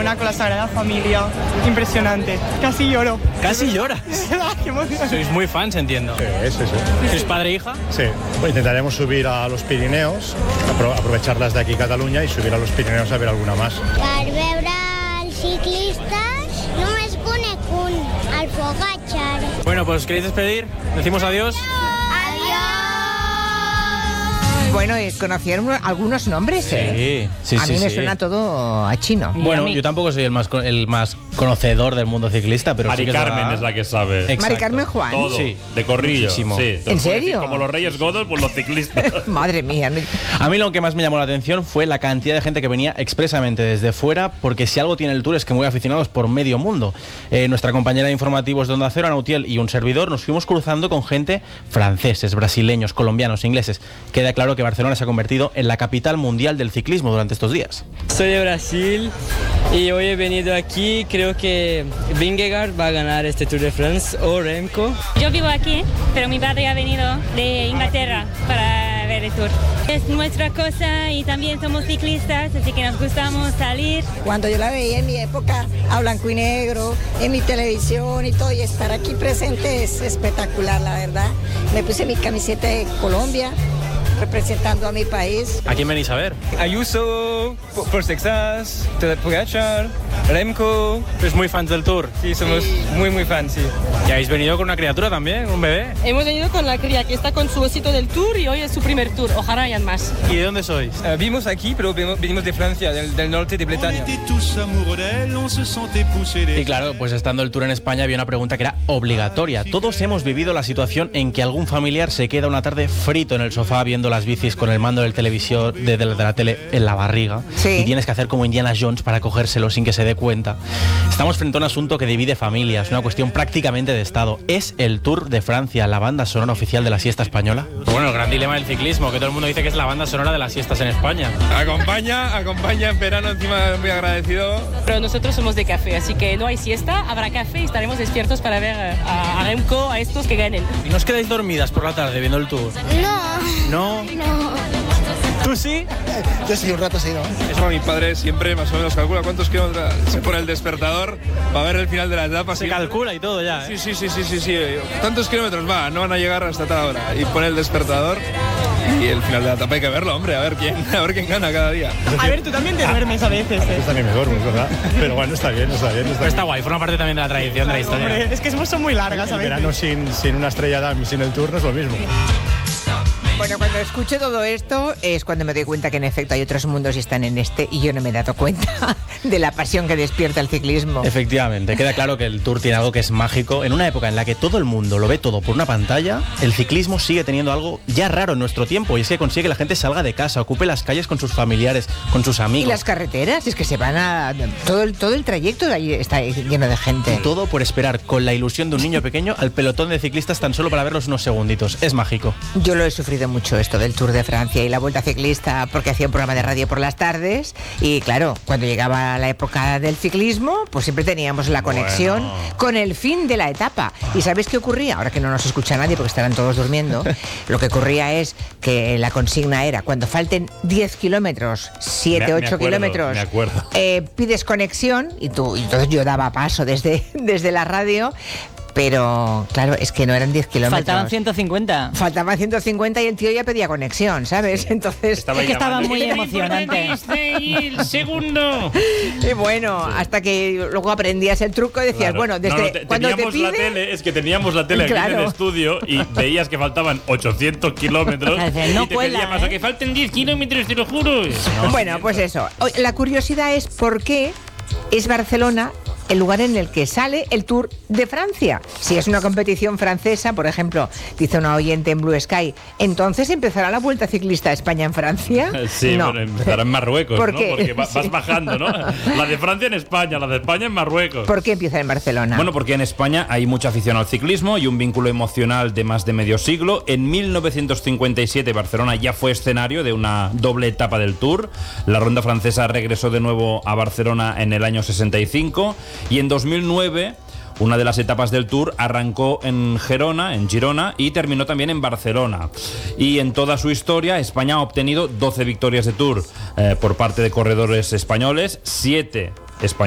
Barcelona con la Sagrada Familia. Impresionante. Casi lloro. ¿Casi lloras? Qué emoción. Sois muy fans, entiendo. Sí. ¿Sois padre e hija? Sí. Pues intentaremos subir a los Pirineos, aprovecharlas de aquí Cataluña y subir a los Pirineos a ver alguna más. Per veure els ciclistes només conec un, el Pogačar. Bueno, pues ¿queréis despedir? ¿Decimos adiós? Bueno, ¿conocieron algunos nombres? Sí. A mí me suena todo a chino. Bueno, yo tampoco soy el más conocedor del mundo ciclista, pero Mari sí que Carmen es la que sabe. Exacto. Mari Carmen Juan. Todo, Sí. de corrillo. Muchísimo. Sí, ¿En serio? Como los Reyes Godos, pues los ciclistas. Madre mía. A mí lo que más me llamó la atención fue la cantidad de gente que venía expresamente desde fuera, porque si algo tiene el Tour es que muy aficionados por medio mundo. Nuestra compañera de informativos de Onda Cero, Ana Utiel, y un servidor nos fuimos cruzando con gente franceses, brasileños, colombianos, ingleses. Queda claro que Barcelona se ha convertido en la capital mundial del ciclismo durante estos días. Soy de Brasil y hoy he venido aquí. Creo que Vingegaard va a ganar este Tour de France o Remco. Yo vivo aquí, pero mi padre ha venido de Inglaterra para ver el Tour. Es nuestra cosa y también somos ciclistas, así que nos gustamos salir. Cuando yo la veía en mi época a blanco y negro, en mi televisión y todo, y estar aquí presente es espectacular, la verdad. Me puse mi camiseta de Colombia, representando a mi país. ¿A quién venís a ver? Ayuso, por Texas, Pogačar, Remco. ¿Sois muy fans del Tour? Sí, somos muy fans, sí. ¿Y habéis venido con una criatura también, un bebé? Hemos venido con la cría que está con su osito del Tour y hoy es su primer Tour. Ojalá hayan más. ¿Y de dónde sois? Vimos aquí, pero venimos de Francia, del norte de Bretaña. Y claro, pues estando el Tour en España había una pregunta que era obligatoria. Todos hemos vivido la situación en que algún familiar se queda una tarde frito en el sofá viendo las bicis con el mando del televisor de la tele en la barriga. Sí. Y tienes que hacer como Indiana Jones para cogérselo sin que se dé cuenta. Estamos frente a un asunto que divide familias, una cuestión prácticamente de Estado. ¿Es el Tour de Francia la banda sonora oficial de la siesta española? Bueno, el gran dilema del ciclismo, que todo el mundo dice que es la banda sonora de las siestas en España. Acompaña en verano, encima muy agradecido. Pero nosotros somos de café, así que no hay siesta, habrá café y estaremos despiertos para ver a Remco, a estos que ganen. ¿Y no os quedáis dormidas por la tarde viendo el Tour? No. ¿No? ¿Tú sí? Yo sí, un rato sí, ¿no? Eso mi padre siempre más o menos calcula cuántos kilómetros se pone el despertador para ver el final de la etapa. Se calcula y todo ya, ¿eh? Sí. ¿Tantos kilómetros va? No van a llegar hasta tal hora. Y pone el despertador y el final de la etapa hay que verlo, hombre, a ver quién gana cada día. A ver, tú también te duermes a veces, Yo también me duermo, es verdad. Pero bueno, está bien. Pero está guay, forma parte también de la tradición de la historia. Hombre, es que son muy largas a El veces. verano sin una estrella Damm y sin el Tour no es lo mismo. Bueno, cuando escucho todo esto es cuando me doy cuenta que en efecto hay otros mundos y están en este y yo no me he dado cuenta de la pasión que despierta el ciclismo. Efectivamente, queda claro que el Tour tiene algo que es mágico. En una época en la que todo el mundo lo ve todo por una pantalla, el ciclismo sigue teniendo algo ya raro en nuestro tiempo, y es que consigue que la gente salga de casa, ocupe las calles con sus familiares, con sus amigos. Y las carreteras, es que se van a... Todo el trayecto ahí está lleno de gente. Y todo por esperar con la ilusión de un niño pequeño al pelotón de ciclistas tan solo para verlos unos segunditos. Es mágico. Yo lo he sufrido mucho esto del Tour de Francia y la Vuelta Ciclista, porque hacía un programa de radio por las tardes y claro, cuando llegaba la época del ciclismo, pues siempre teníamos la conexión con el fin de la etapa. ¿Y sabéis qué ocurría? Ahora que no nos escucha nadie porque estarán todos durmiendo, lo que ocurría es que la consigna era cuando falten 10 kilómetros, 7, 8 kilómetros, me acuerdo. Pides conexión y entonces yo daba paso desde la radio. Pero, claro, es que no eran 10 kilómetros. Faltaban 150. Faltaban 150 y el tío ya pedía conexión, ¿sabes? Entonces... Es que estaba muy emocionante. El segundo. Y bueno, hasta que luego aprendías el truco y decías, bueno, desde cuando te pide... la tele, es que teníamos la tele aquí en el estudio y veías que faltaban 800 kilómetros No y te cuela, pedía más, que falten 10 kilómetros, te lo juro. Bueno, pues eso. La curiosidad es por qué es Barcelona el lugar en el que sale el Tour de Francia. Si es una competición francesa, por ejemplo, dice una oyente en Blue Sky, ¿entonces empezará la Vuelta Ciclista a España en Francia? Sí, no. pero empezará en Marruecos, ¿Por ¿no? qué? Porque vas bajando, ¿no? La de Francia en España, la de España en Marruecos. ¿Por qué empieza en Barcelona? Bueno, porque en España hay mucha afición al ciclismo y un vínculo emocional de más de medio siglo. En 1957 Barcelona ya fue escenario de una doble etapa del Tour. La ronda francesa regresó de nuevo a Barcelona en el año 65 y en 2009 una de las etapas del Tour arrancó en Girona, y terminó también en Barcelona. Y en toda su historia, España ha obtenido 12 victorias de Tour por parte de corredores españoles, 7 españoles.